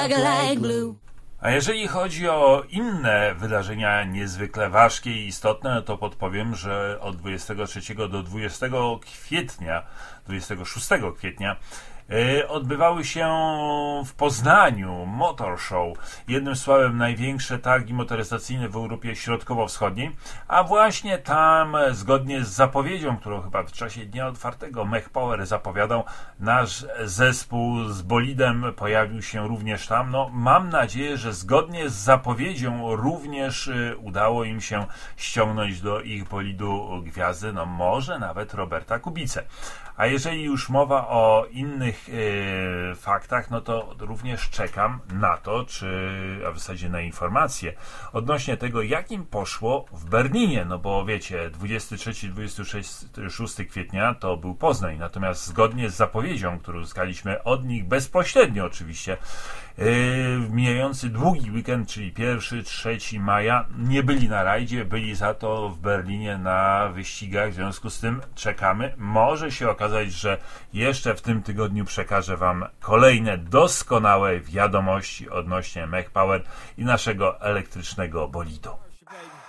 A jeżeli chodzi o inne wydarzenia niezwykle ważkie i istotne, to podpowiem, że od 23 do 26 kwietnia odbywały się w Poznaniu Motor Show, jednym słowem największe targi motoryzacyjne w Europie Środkowo-Wschodniej, a właśnie tam, zgodnie z zapowiedzią, którą chyba w czasie dnia otwartego Mech Power zapowiadał, nasz zespół z bolidem pojawił się również tam. No, mam nadzieję, że zgodnie z zapowiedzią również udało im się ściągnąć do ich bolidu gwiazdy, no może nawet Roberta Kubicę. A jeżeli już mowa o innych faktach, no to również czekam na to, a w zasadzie na informacje odnośnie tego, jak im poszło w Berlinie, no bo wiecie, 23-26 kwietnia to był Poznań, natomiast zgodnie z zapowiedzią, którą uzyskaliśmy od nich bezpośrednio oczywiście, mijający długi weekend, czyli 1-3 maja, nie byli na rajdzie, byli za to w Berlinie na wyścigach, w związku z tym czekamy. Może się okazać, że jeszcze w tym tygodniu przekażę Wam kolejne doskonałe wiadomości odnośnie Mech Power i naszego elektrycznego bolidu.